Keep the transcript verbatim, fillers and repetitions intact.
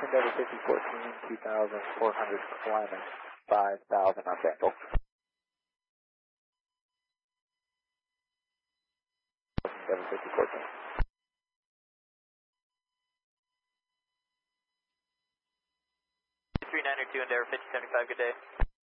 Endeavor fifty fourteen, two thousand four hundred climbing, five thousand on Bengal. Endeavor fifty fourteen. three nine two Endeavor fifty seventy-five, good day.